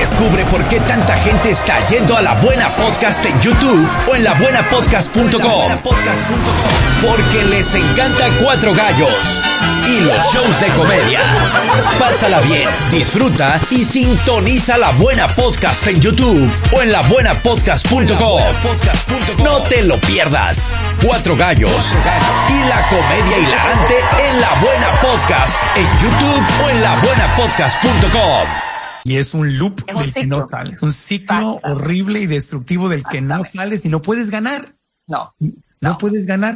Descubre por qué tanta gente está yendo a La Buena Podcast en YouTube o en labuenapodcast.com. Porque les encanta Cuatro Gallos y los shows de comedia. Pásala bien, disfruta y sintoniza La Buena Podcast en YouTube o en labuenapodcast.com. No te lo pierdas. Cuatro Gallos y la comedia hilarante en La Buena Podcast en YouTube o en labuenapodcast.com. Y es un loop del que no sales, un ciclo horrible y destructivo del que no sales y no puedes ganar. No puedes ganar.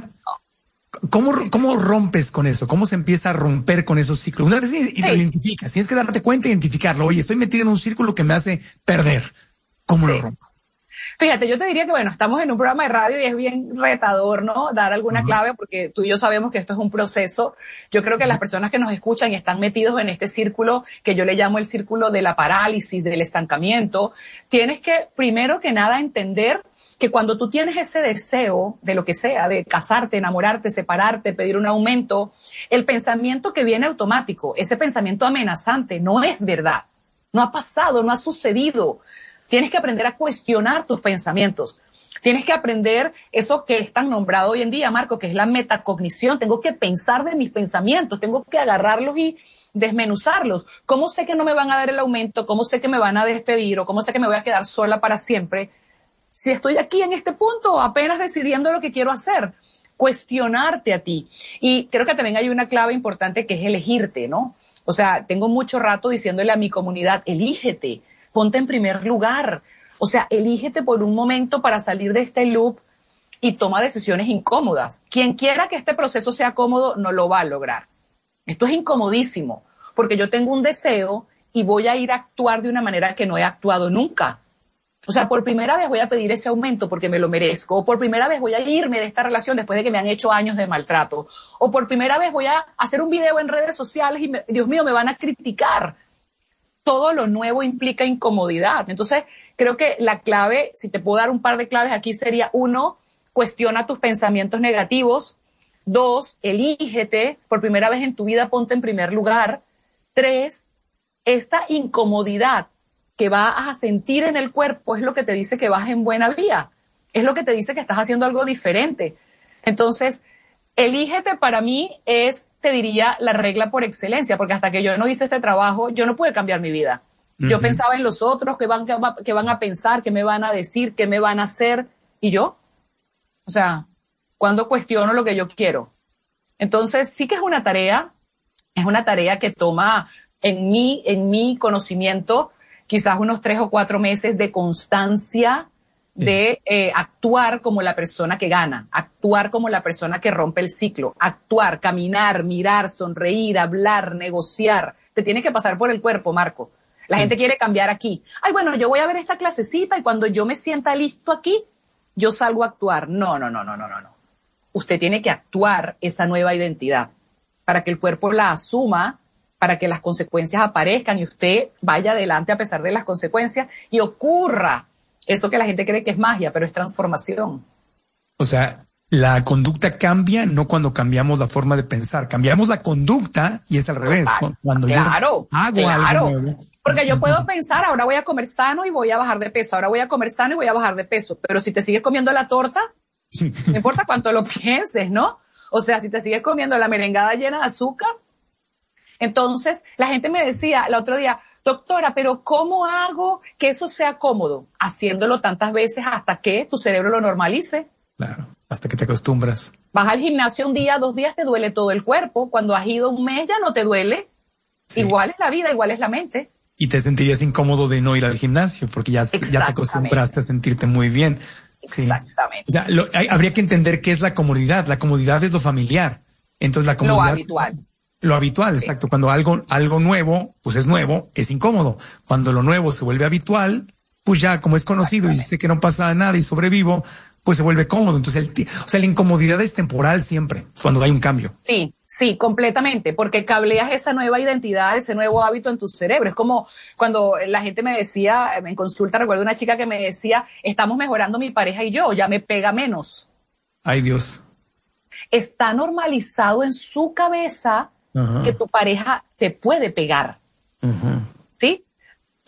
No. ¿Cómo rompes con eso? ¿Cómo se empieza a romper con esos ciclos? Una vez lo identificas, tienes que darte cuenta e identificarlo. Oye, estoy metido en un círculo que me hace perder. ¿Cómo lo rompo? Fíjate, yo te diría que, bueno, estamos en un programa de radio y es bien retador, ¿no? Dar alguna clave, porque tú y yo sabemos que esto es un proceso. Yo creo que las personas que nos escuchan y están metidos en este círculo, que yo le llamo el círculo de la parálisis, del estancamiento, tienes que, primero que nada, entender que cuando tú tienes ese deseo de lo que sea, de casarte, enamorarte, separarte, pedir un aumento, el pensamiento que viene automático, ese pensamiento amenazante, no es verdad. No ha pasado, no ha sucedido. Tienes que aprender a cuestionar tus pensamientos. Tienes que aprender eso que es tan nombrado hoy en día, Marco, que es la metacognición. Tengo que pensar de mis pensamientos, tengo que agarrarlos y desmenuzarlos. ¿Cómo sé que no me van a dar el aumento? ¿Cómo sé que me van a despedir? ¿O cómo sé que me voy a quedar sola para siempre? Si estoy aquí en este punto, apenas decidiendo lo que quiero hacer. Cuestionarte a ti. Y creo que también hay una clave importante que es elegirte, ¿no? O sea, tengo mucho rato diciéndole a mi comunidad, elígete. Ponte en primer lugar. O sea, elígete por un momento para salir de este loop y toma decisiones incómodas. Quien quiera que este proceso sea cómodo no lo va a lograr. Esto es incomodísimo porque yo tengo un deseo y voy a ir a actuar de una manera que no he actuado nunca. O sea, por primera vez voy a pedir ese aumento porque me lo merezco. O por primera vez voy a irme de esta relación después de que me han hecho años de maltrato. O por primera vez voy a hacer un video en redes sociales y, Dios mío, me van a criticar. Todo lo nuevo implica incomodidad. Entonces, creo que la clave, si te puedo dar un par de claves aquí, sería 1, cuestiona tus pensamientos negativos. 2, elígete. Por primera vez en tu vida, ponte en primer lugar. 3, esta incomodidad que vas a sentir en el cuerpo es lo que te dice que vas en buena vía. Es lo que te dice que estás haciendo algo diferente. Entonces, elígete para mí es, te diría, la regla por excelencia, porque hasta que yo no hice este trabajo, yo no pude cambiar mi vida. Yo pensaba en los otros, que van a pensar, que me van a decir, que me van a hacer, y yo, o sea, cuando cuestiono lo que yo quiero. Entonces, sí que es una tarea que toma en mi conocimiento quizás unos 3 o 4 meses de constancia, de actuar como la persona que gana, actuar como la persona que rompe el ciclo, actuar, caminar, mirar, sonreír, hablar, negociar. Te tiene que pasar por el cuerpo, Marco. La gente quiere cambiar aquí. Ay, bueno, yo voy a ver esta clasecita y cuando yo me sienta listo aquí, yo salgo a actuar. No. Usted tiene que actuar esa nueva identidad para que el cuerpo la asuma, para que las consecuencias aparezcan y usted vaya adelante a pesar de las consecuencias y ocurra eso que la gente cree que es magia, pero es transformación. O sea, la conducta cambia no cuando cambiamos la forma de pensar, cambiamos la conducta y es al revés. Cuando yo hago algo nuevo. Porque yo puedo pensar, ahora voy a comer sano y voy a bajar de peso, ahora voy a comer sano y voy a bajar de peso, pero si te sigues comiendo la torta, no importa cuánto lo pienses, ¿no? O sea, si te sigues comiendo la merengada llena de azúcar. Entonces, la gente me decía el otro día, doctora, pero ¿cómo hago que eso sea cómodo? Haciéndolo tantas veces hasta que tu cerebro lo normalice. Claro, hasta que te acostumbras. Vas al gimnasio un día, 2 días, te duele todo el cuerpo. Cuando has ido un mes ya no te duele. Sí. Igual es la vida, igual es la mente. Y te sentirías incómodo de no ir al gimnasio porque ya te acostumbraste a sentirte muy bien. Exactamente. Sí. O sea, habría que entender qué es la comodidad. La comodidad es lo familiar. Entonces la comodidad. Lo habitual. Lo habitual, sí. Exacto. Cuando algo nuevo, pues es nuevo, es incómodo. Cuando lo nuevo se vuelve habitual, pues ya como es conocido y sé que no pasa nada y sobrevivo, pues se vuelve cómodo. Entonces, la incomodidad es temporal siempre, cuando hay un cambio. Sí, completamente, porque cableas esa nueva identidad, ese nuevo hábito en tu cerebro. Es como cuando la gente me decía, en consulta, recuerdo una chica que me decía, estamos mejorando mi pareja y yo, ya me pega menos. Ay, Dios. Está normalizado en su cabeza que tu pareja te puede pegar. ¿Sí?